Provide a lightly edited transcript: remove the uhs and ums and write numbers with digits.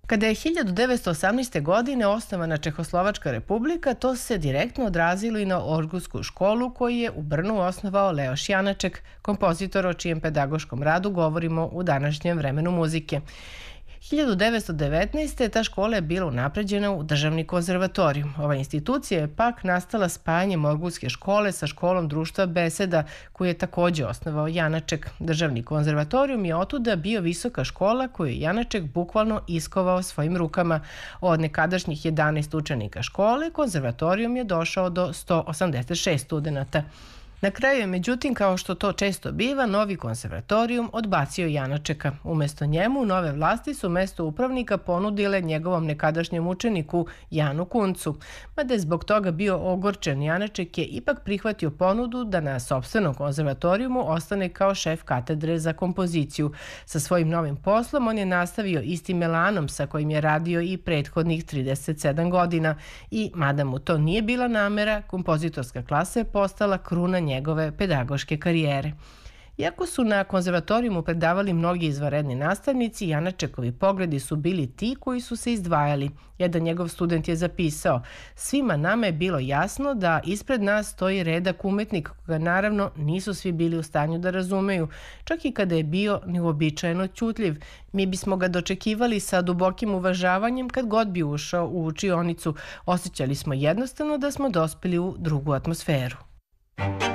Kada je 1918. godine osnovana Čehoslovačka republika, to se direktno odrazilo i na Orgulsku školu koju je u Brnu osnovao Leoš Janaček, kompozitor o čijem pedagoškom radu govorimo u današnjem vremenu muzike. 1919. ta škola je bila unapređena u državni konzervatorijum. Ova institucija je pak nastala spajanjem Orgulske škole sa školom društva Beseda, koju je takođe osnovao Janaček. Državni konzervatorijum je otuda bio visoka škola koju je Janaček bukvalno iskovao svojim rukama. Od nekadašnjih 11 učenika škole, konzervatorijum je došao do 186 studenata. Na kraju je, međutim, kao što to često biva, novi konzervatorijum odbacio Janačeka. Umesto njemu, nove vlasti su mesto upravnika ponudile njegovom nekadašnjem učeniku Janu Kuncu. Mada je zbog toga bio ogorčen, Janaček je ipak prihvatio ponudu da na sopstvenom konzervatorijumu ostane kao šef katedre za kompoziciju. Sa svojim novim poslom on je nastavio istim elanom sa kojim je radio i prethodnih 37 godina. I, mada mu to nije bila namera, kompozitorska klasa je postala kruna njegove pedagoške karijere. Iako su na konzervatorijumu predavali mnogi izvanredni nastavnici, Janačekovi pogledi su bili ti koji su se izdvajali. Jedan njegov student je zapisao: "Svima nama je bilo jasno da ispred nas stoji redak umetnika koga naravno nisu svi bili u stanju da razumeju, čak i kada je bio neuobičajeno ćutljiv. Mi bismo ga dočekivali sa dubokim uvažavanjem kad god bi ušao u učionicu. Osjećali smo jednostavno da smo dospeli u drugu atmosferu."